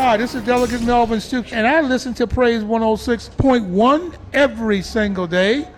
Hi, this is Delegate Melvin Stoops, and I listen to Praise 106.1 every single day.